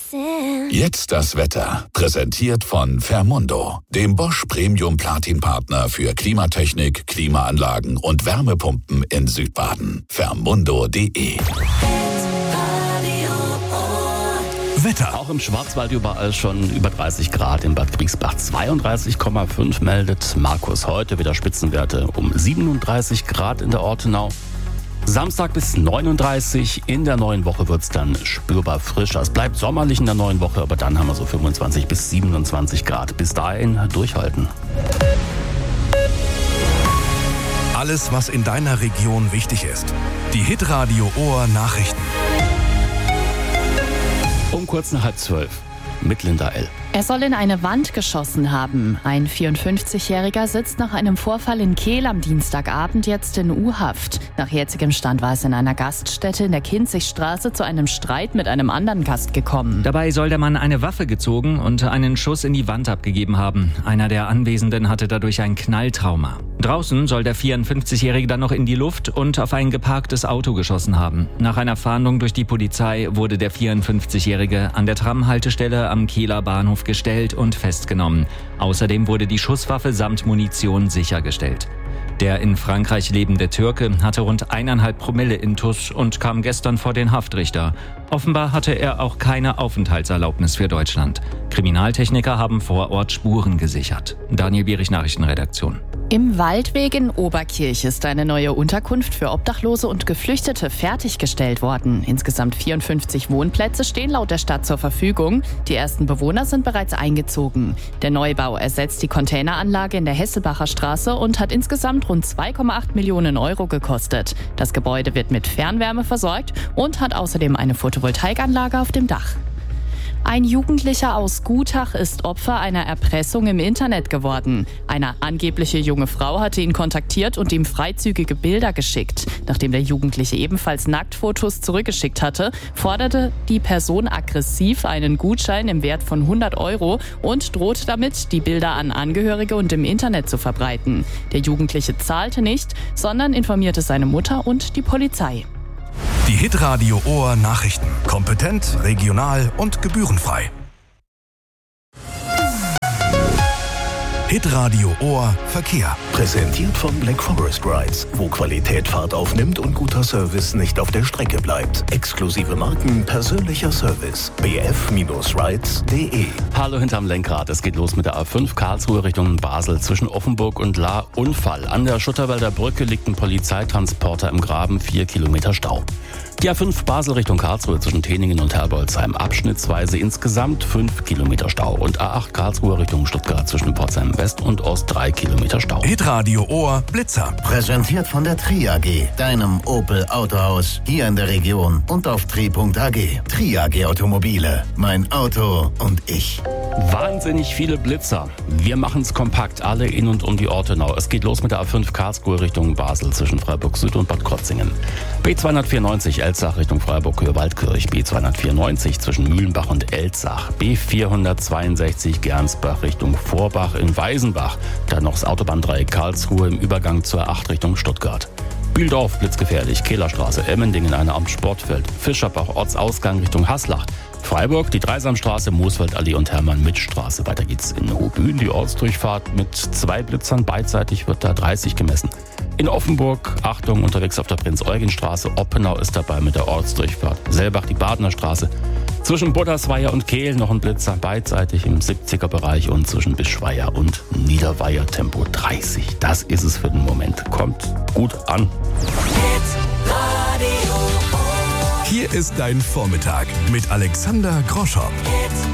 Jetzt das Wetter. Präsentiert von Fermundo, dem Bosch Premium Platin Partner für Klimatechnik, Klimaanlagen und Wärmepumpen in Südbaden. Fermundo.de. Wetter. Auch im Schwarzwald überall schon über 30 Grad. In Bad Griesbach 32,5 meldet Markus. Heute wieder Spitzenwerte um 37 Grad in der Ortenau. Samstag bis 39. In der neuen Woche wird es dann spürbar frisch. Es bleibt sommerlich in der neuen Woche, aber dann haben wir so 25 bis 27 Grad. Bis dahin durchhalten. Alles, was in deiner Region wichtig ist. Die Hitradio Ohr Nachrichten. Um kurz nach 11:30 mit Linda L. Er soll in eine Wand geschossen haben. Ein 54-Jähriger sitzt nach einem Vorfall in Kehl am Dienstagabend jetzt in U-Haft. Nach jetzigem Stand war es in einer Gaststätte in der Kinzigstraße zu einem Streit mit einem anderen Gast gekommen. Dabei soll der Mann eine Waffe gezogen und einen Schuss in die Wand abgegeben haben. Einer der Anwesenden hatte dadurch ein Knalltrauma. Draußen soll der 54-Jährige dann noch in die Luft und auf ein geparktes Auto geschossen haben. Nach einer Fahndung durch die Polizei wurde der 54-Jährige an der Tramhaltestelle am Kehler Bahnhof gestellt und festgenommen. Außerdem wurde die Schusswaffe samt Munition sichergestellt. Der in Frankreich lebende Türke hatte rund 1,5 Promille Intus und kam gestern vor den Haftrichter. Offenbar hatte er auch keine Aufenthaltserlaubnis für Deutschland. Kriminaltechniker haben vor Ort Spuren gesichert. Daniel Bierich, Nachrichtenredaktion. Im Waldweg in Oberkirch ist eine neue Unterkunft für Obdachlose und Geflüchtete fertiggestellt worden. Insgesamt 54 Wohnplätze stehen laut der Stadt zur Verfügung. Die ersten Bewohner sind bereits eingezogen. Der Neubau ersetzt die Containeranlage in der Hesselbacher Straße und hat insgesamt rund 2,8 Millionen Euro gekostet. Das Gebäude wird mit Fernwärme versorgt und hat außerdem eine Photovoltaikanlage auf dem Dach. Ein Jugendlicher aus Gutach ist Opfer einer Erpressung im Internet geworden. Eine angebliche junge Frau hatte ihn kontaktiert und ihm freizügige Bilder geschickt. Nachdem der Jugendliche ebenfalls Nacktfotos zurückgeschickt hatte, forderte die Person aggressiv einen Gutschein im Wert von 100 Euro und drohte damit, die Bilder an Angehörige und im Internet zu verbreiten. Der Jugendliche zahlte nicht, sondern informierte seine Mutter und die Polizei. Die Hitradio Ohr Nachrichten. Kompetent, regional und gebührenfrei. Hitradio Ohr Verkehr. Präsentiert von Black Forest Rides, wo Qualität Fahrt aufnimmt und guter Service nicht auf der Strecke bleibt. Exklusive Marken, persönlicher Service. bf-rides.de. Hallo hinterm Lenkrad. Es geht los mit der A5 Karlsruhe Richtung Basel zwischen Offenburg und La. Unfall. An der Schutterwälder Brücke liegt ein Polizeitransporter im Graben, 4 Kilometer Stau. Die A5 Basel Richtung Karlsruhe zwischen Teningen und Herbolzheim abschnittsweise insgesamt 5 Kilometer Stau. Und A8 Karlsruhe Richtung Stuttgart zwischen Potsdam West und Ost 3 Kilometer Stau. Hitradio Ohr Blitzer. Präsentiert von der Tri AG, deinem Opel Autohaus hier in der Region und auf tri.ag. Tri AG Automobile, mein Auto und ich. Wahnsinnig viele Blitzer. Wir machen es kompakt, alle in und um die Ortenau. Es geht los mit der A5 Karlsruhe Richtung Basel zwischen Freiburg Süd und Bad Krotzingen. B294 Elzach Richtung Freiburg-Höhe-Waldkirch. B294 zwischen Mühlenbach und Elzach. B462 Gernsbach Richtung Vorbach in Weisenbach. Dann noch das Autobahndreieck Karlsruhe im Übergang zur A8 Richtung Stuttgart. Bühldorf blitzgefährlich, Kehlerstraße, Emmendingen, eine am Sportfeld. Fischerbach, Ortsausgang Richtung Haslach. Freiburg, die Dreisamstraße, Mooswaldallee und Hermann-Mitsch-Straße. Weiter geht's in Hobühn, die Ortsdurchfahrt mit 2 Blitzern. Beidseitig wird da 30 gemessen. In Offenburg, Achtung, unterwegs auf der Prinz-Eugen-Straße. Oppenau ist dabei mit der Ortsdurchfahrt. Selbach, die Badener Straße. Zwischen Buddersweier und Kehl noch ein Blitzer, beidseitig im 70er-Bereich und zwischen Bischweier und Niederweier Tempo 30. Das ist es für den Moment. Kommt gut an. Hier ist dein Vormittag mit Alexander Groschow.